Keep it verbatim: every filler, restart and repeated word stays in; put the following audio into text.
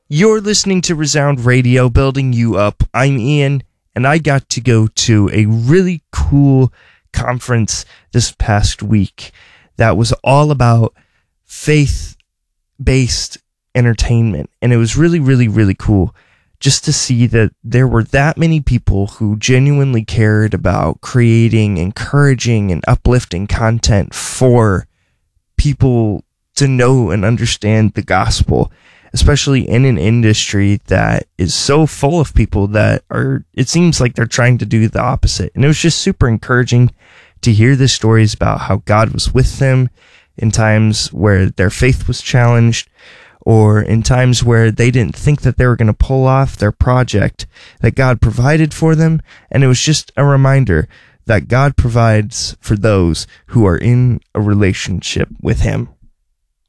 You're listening to Resound Radio, building you up. I'm Ian, and I got to go to a really cool conference this past week that was all about faith-based entertainment. And it was really, really, really cool just to see that there were that many people who genuinely cared about creating, encouraging, and uplifting content for people to know and understand the gospel, especially in an industry that is so full of people that are, it seems like they're trying to do the opposite. And it was just super encouraging to hear the stories about how God was with them in times where their faith was challenged, or in times where they didn't think that they were going to pull off their project, that God provided for them. And it was just a reminder that God provides for those who are in a relationship with Him.